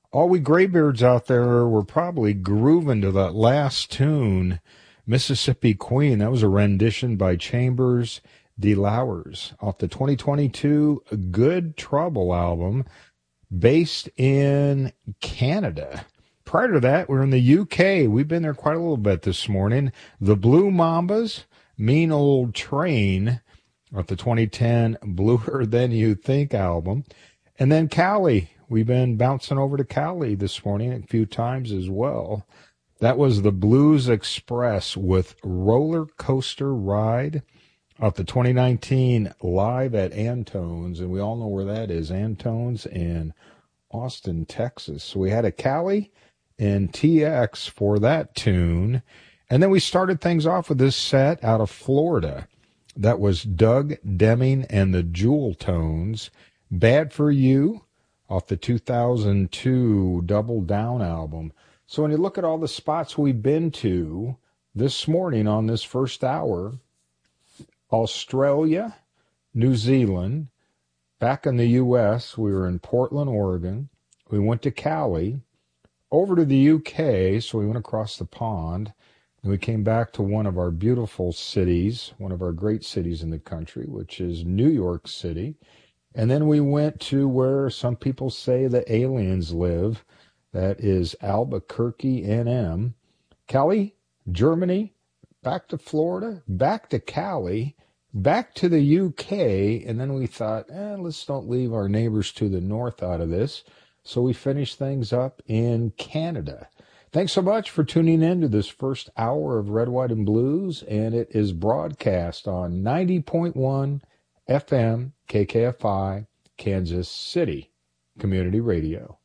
All we graybeards out there were probably grooving to that last tune, Mississippi Queen. That was a rendition by Chambers de Lowers off the 2022 Good Trouble album, based in Canada. Prior to that, we're in the UK. We've been there quite a little bit this morning. The Blue Mambas, Mean Old Train, off the 2010 Bluer Than You Think album. And then Cali. We've been bouncing over to Cali this morning a few times as well. That was the Blues Express with Roller Coaster Ride off the 2019 Live at Antone's. And we all know where that is, Antone's in Austin, Texas. So we had a Cali and TX for that tune. And then we started things off with this set out of Florida. That was Doug Deming and the Jewel Tones, Bad for You, off the 2002 Double Down album. So when you look at all the spots we've been to this morning on this first hour, Australia, New Zealand, back in the U.S., we were in Portland, Oregon. We went to Cali, over to the U.K., so we went across the pond, and we came back to one of our beautiful cities, one of our great cities in the country, which is New York City. And then we went to where some people say the aliens live. That is Albuquerque, NM. Cali, Germany, back to Florida, back to Cali, back to the UK. And then we thought, let's don't leave our neighbors to the north out of this. So we finished things up in Canada. Thanks so much for tuning in to this first hour of Red, White, and Blues. And it is broadcast on 90.1 FM, KKFI, Kansas City Community Radio.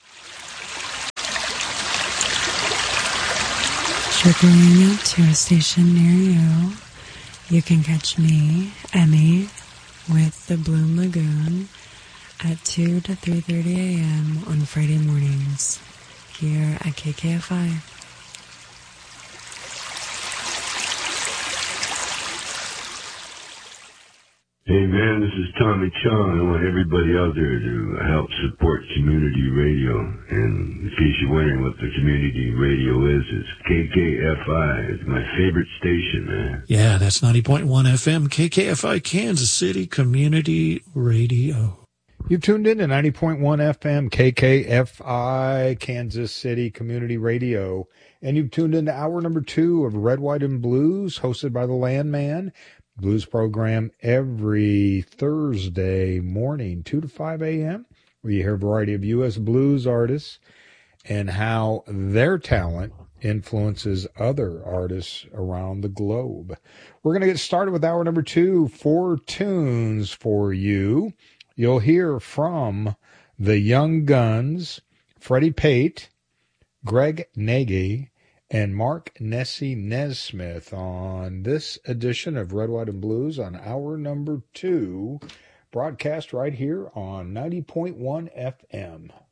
Trickling out to a station near you, you can catch me, Emmy, with the Bloom Lagoon at 2 to 3:30 a.m. on Friday mornings here at KKFI. Hey man, this is Tommy Chong. I want everybody out there to help support community radio. And in case you're wondering what the community radio is, it's KKFI. It's my favorite station, man. Yeah, that's 90.1 FM, KKFI, Kansas City Community Radio. You've tuned in to 90.1 FM, KKFI, Kansas City Community Radio. And you've tuned in to hour number 2 of Red, White, and Blues, hosted by the Landman. Blues program every Thursday morning, 2 to 5 a.m., where you hear a variety of U.S. blues artists and how their talent influences other artists around the globe. We're going to get started with hour number 2, 4 tunes for you. You'll hear from the Young Guns, Freddie Pate, Greg Nagy, and Mark Nessie Nesmith on this edition of Red, White, and Blues on hour number 2, broadcast right here on 90.1 FM.